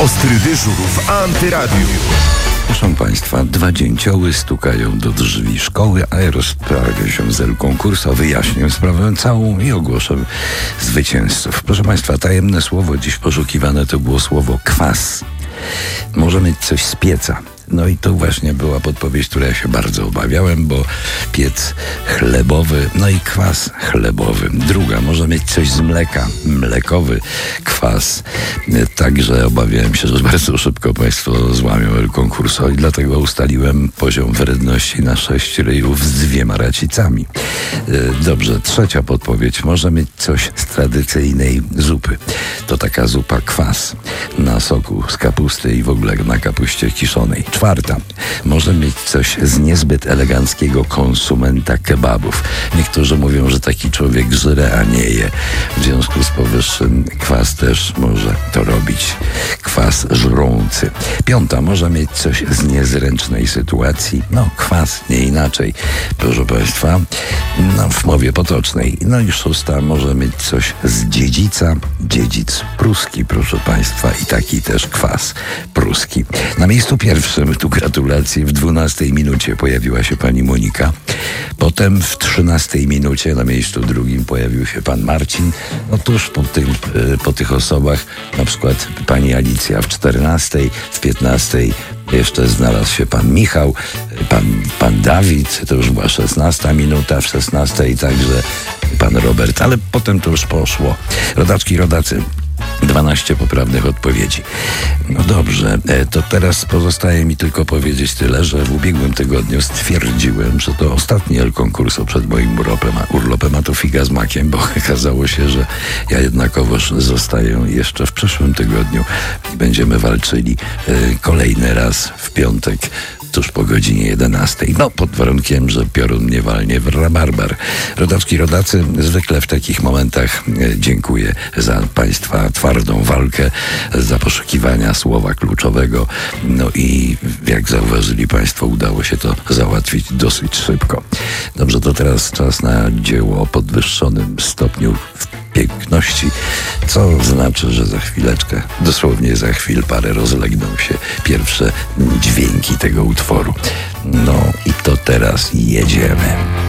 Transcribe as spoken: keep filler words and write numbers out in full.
Ostry dyżur w Antyradiu. Proszę Państwa, dwa dzięcioły stukają do drzwi szkoły, a ja rozprawię się z Elką Kurso, wyjaśnię sprawę całą i ogłoszę zwycięzców. Proszę Państwa, tajemne słowo dziś poszukiwane to było słowo kwas. Może mieć coś z pieca. No i to właśnie była podpowiedź, której ja się bardzo obawiałem, bo piec chlebowy, no i kwas chlebowy. Druga, może mieć coś z mleka, mlekowy kwas. Także obawiałem się, że bardzo szybko Państwo złamią El Concurso i dlatego ustaliłem poziom wredności na sześć ryjów z dwiema racicami. Dobrze, trzecia podpowiedź. Może mieć coś z tradycyjnej zupy. To taka zupa kwas na soku z kapusty i w ogóle na kapuście kiszonej. Czwarta. Może mieć coś z niezbyt eleganckiego konsumenta kebabów. Niektórzy mówią, że taki człowiek żre, a nie je. W związku z powyższym kwas też może to robić. Kwas żrący. Piąta. Może mieć coś z niezręcznej sytuacji. No, kwas, nie inaczej. Proszę Państwa, no, w mowie potocznej. No i szósta. Może mieć coś z dziedzica. Dziedzic pruski, proszę Państwa. I taki też kwas pruski. Na miejscu pierwszym tu gratulacje. W dwunastej minucie pojawiła się pani Monika. Potem w trzynastej minucie na miejscu drugim pojawił się pan Marcin. No tuż po, tym, po tych osobach na przykład pani Alicja w czternastej, w piętnastej jeszcze znalazł się pan Michał, pan, pan Dawid, to już była szesnasta minuta, w szesnastej także pan Robert, ale potem to już poszło. Rodaczki i rodacy, dwanaście poprawnych odpowiedzi. No dobrze, to teraz pozostaje mi tylko powiedzieć tyle, że w ubiegłym tygodniu stwierdziłem, że to ostatni El Concurso przed moim urlopem, urlopem a to figa z makiem, bo okazało się, że ja jednakowoż zostaję jeszcze w przyszłym tygodniu i będziemy walczyli y, kolejny raz w piątek tuż po godzinie jedenastej. No, pod warunkiem, że piorun mnie walnie w rabarbar. Rodaczki, rodacy, zwykle w takich momentach e, dziękuję za Państwa twardą walkę, za poszukiwania słowa kluczowego. No i jak zauważyli Państwo, udało się to załatwić dosyć szybko. Dobrze, to teraz czas na dzieło o podwyższonym stopniu piękności, co znaczy, że za chwileczkę, dosłownie za chwil parę rozlegną się pierwsze dźwięki tego utworu. No i to teraz jedziemy.